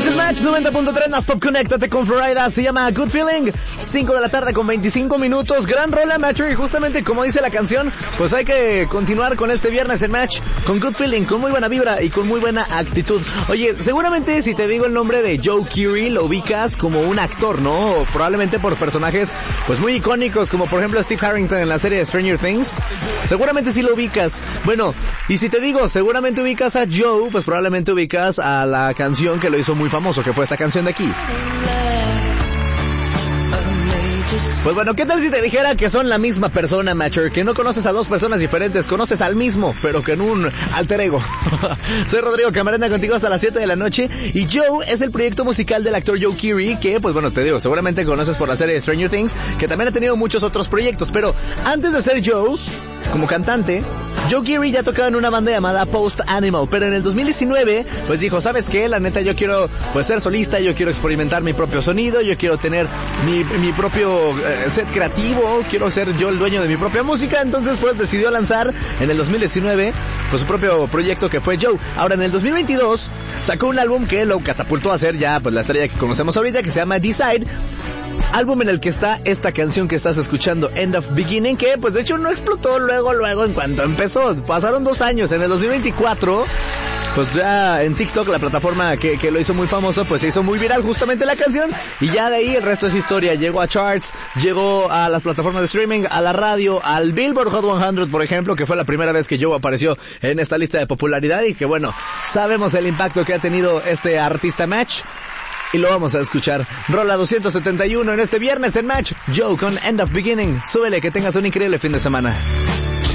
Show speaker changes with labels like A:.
A: Es el Match 90.3 más Pop. Conéctate con Florida. Se llama Good Feeling. 5 de la tarde con 25 minutos. Gran rola, Match. Y justamente como dice la canción, pues hay que continuar con este viernes en Match con Good Feeling, con muy buena vibra y con muy buena actitud. Oye, seguramente si te digo el nombre de Joe Keery, lo ubicas como un actor, ¿no? O probablemente por personajes pues muy icónicos, como por ejemplo Steve Harrington en la serie de Stranger Things. Seguramente sí lo ubicas. Bueno, y si te digo, seguramente ubicas a Joe, pues probablemente ubicas a la canción que lo hizo muy famoso, que fue esta canción de aquí. Pues bueno, ¿qué tal si te dijera que son la misma persona, Matcher? Que no conoces a dos personas diferentes, conoces al mismo, pero que en un alter ego. Soy Rodrigo Camarena, contigo hasta las 7 de la noche. Y Joe es el proyecto musical del actor Joe Keery, que, pues bueno, te digo, seguramente conoces por la serie de Stranger Things, que también ha tenido muchos otros proyectos. Pero antes de ser Joe, como cantante, Joe Keery ya tocaba en una banda llamada Post Animal. Pero en el 2019, pues dijo, ¿sabes qué? La neta, yo quiero, pues, ser solista, yo quiero experimentar mi propio sonido, yo quiero tener mi propio ser creativo, quiero ser yo el dueño de mi propia música. Entonces pues decidió lanzar en el 2019 pues su propio proyecto, que fue Joe. Ahora en el 2022 sacó un álbum que lo catapultó a ser ya pues la estrella que conocemos ahorita, que se llama Decide, álbum en el que está esta canción que estás escuchando, End of Beginning, que pues de hecho no explotó luego en cuanto empezó. Pasaron 2 años, en el 2024 pues ya en TikTok, la plataforma que lo hizo muy famoso, pues se hizo muy viral justamente la canción, y ya de ahí el resto es historia. Llegó a charts, llegó a las plataformas de streaming, a la radio, al Billboard Hot 100, por ejemplo, que fue la primera vez que Joe apareció en esta lista de popularidad, y que bueno, sabemos el impacto que ha tenido este artista Match, y lo vamos a escuchar. Rola 271 en este viernes en Match, Joe con End of Beginning. Súbele, que tengas un increíble fin de semana.